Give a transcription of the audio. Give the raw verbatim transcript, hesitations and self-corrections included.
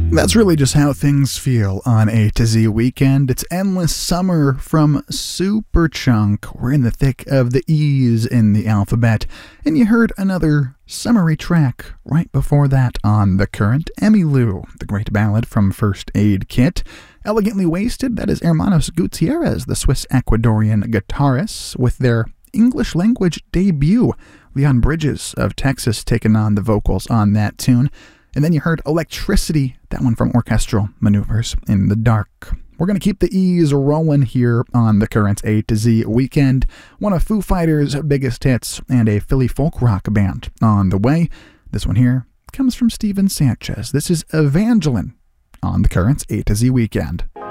That's really just how things feel on A to Z Weekend. It's Endless Summer from Superchunk. We're in the thick of the E's in the alphabet. And you heard another summery track right before that on The Current. Emmylou, the great ballad from First Aid Kit. Elegantly Wasted, that is Hermanos Gutierrez, the Swiss-Ecuadorian guitarists, with their English language debut. Leon Bridges of Texas taking on the vocals on that tune. And then you heard Electricity, that one from Orchestral Maneuvers in the Dark. We're going to keep the E's rolling here on the Current A to Z Weekend. One of Foo Fighters' biggest hits and a Philly folk rock band on the way. This one here comes from Steven Sanchez. This is Evangeline on the Current A to Z Weekend.